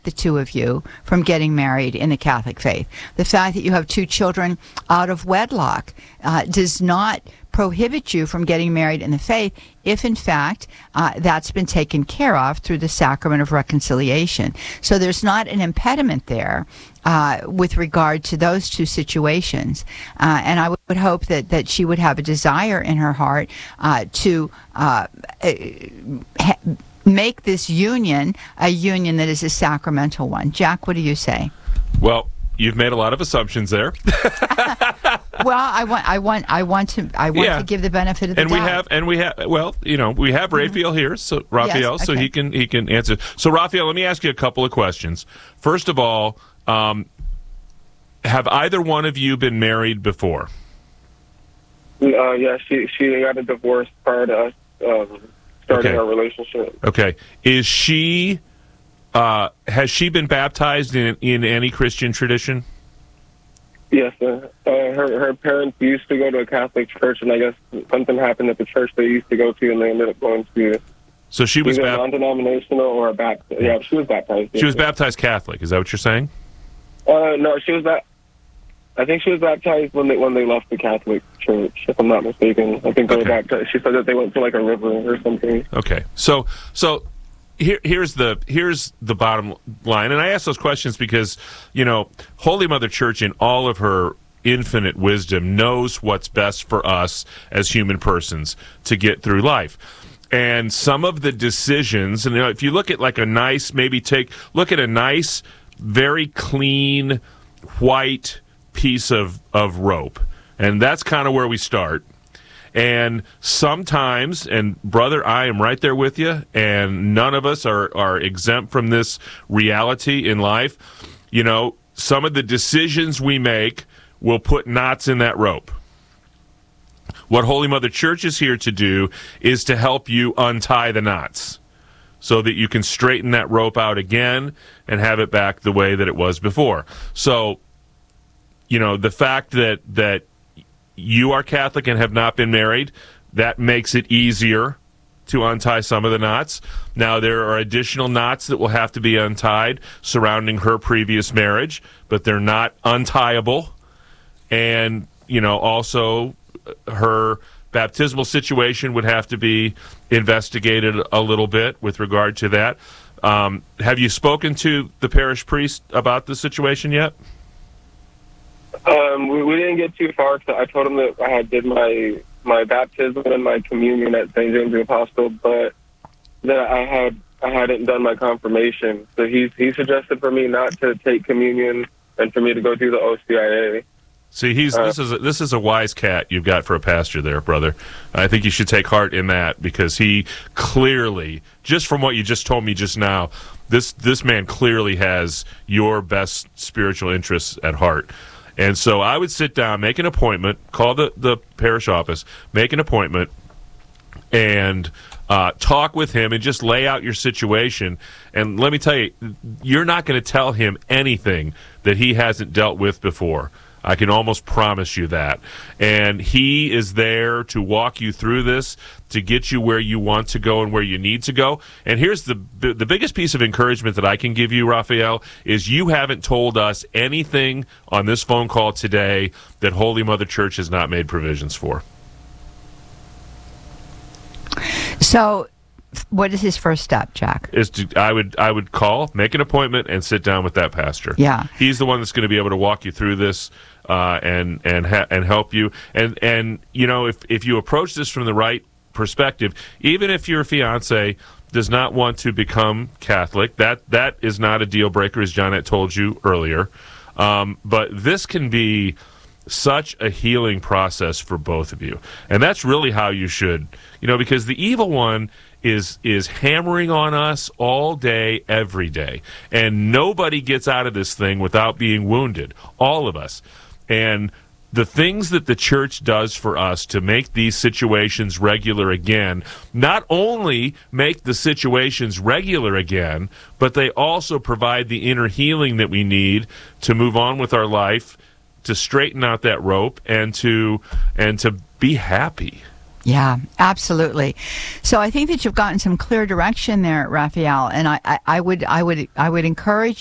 the two of you from getting married in the Catholic faith. The fact that you have two children out of wedlock does not prohibit you from getting married in the faith if, in fact, that's been taken care of through the sacrament of reconciliation. So there's not an impediment there with regard to those two situations. And I would hope that she would have a desire in her heart to make this union a union that is a sacramental one. Jack, what do you say? Well, you've made a lot of assumptions there. Well, I want to give the benefit of the doubt. We have Raphael here, so Raphael, yes, okay. So he can answer. So Raphael, let me ask you a couple of questions. First of all, have either one of you been married before? Yeah, she got a divorce prior to us starting our relationship. Okay. Is she has she been baptized in any Christian tradition? Yes, sir. Her parents used to go to a Catholic church, and I guess something happened at the church they used to go to, and they ended up going to. So she was either non-denominational or a Baptist. Yeah, she was baptized. She was baptized Catholic. Is that what you're saying? No, she was I think she was baptized when they left the Catholic church, if I'm not mistaken. I think they were baptized. She said that they went to like a river or something. Okay, so here's the bottom line, and I ask those questions because Holy Mother Church, in all of her infinite wisdom, knows what's best for us as human persons to get through life. And some of the decisions, and if you look at like a nice, look at a nice, very clean, white piece of rope, and that's kind of where we start. And sometimes, and brother, I am right there with you, and none of us are exempt from this reality in life. Some of the decisions we make will put knots in that rope. What Holy Mother Church is here to do is to help you untie the knots so that you can straighten that rope out again and have it back the way that it was before. So, the fact that you are Catholic and have not been married, that makes it easier to untie some of the knots. Now, there are additional knots that will have to be untied surrounding her previous marriage, but they're not untiable. And, also her baptismal situation would have to be investigated a little bit with regard to that. Have you spoken to the parish priest about the situation yet? We didn't get too far because I told him that I had did my baptism and my communion at St. James the Apostle, but that I hadn't done my confirmation. So he suggested for me not to take communion and for me to go through the OCIA. See, this is a wise cat you've got for a pastor there, brother. I think you should take heart in that because he clearly, just from what you just told me just now, this man clearly has your best spiritual interests at heart. And so I would sit down, make an appointment, call the parish office, make an appointment, and talk with him and just lay out your situation. And let me tell you, you're not going to tell him anything that he hasn't dealt with before. I can almost promise you that. And he is there to walk you through this, to get you where you want to go and where you need to go. And here's the biggest piece of encouragement that I can give you, Raphael, is you haven't told us anything on this phone call today that Holy Mother Church has not made provisions for. So what is his first step, Jack? I would call, make an appointment, and sit down with that pastor. Yeah, he's the one that's going to be able to walk you through this and help you. And if you approach this from the right perspective, even if your fiance does not want to become Catholic, that is not a deal breaker, as Johnette told you earlier. But this can be such a healing process for both of you, and that's really how you should, because the evil one is hammering on us all day, every day. And nobody gets out of this thing without being wounded, all of us. And the things that the church does for us to make these situations regular again, not only make the situations regular again, but they also provide the inner healing that we need to move on with our life, to straighten out that rope, and to be happy. Yeah, absolutely. So I think that you've gotten some clear direction there, Raphael, and I would encourage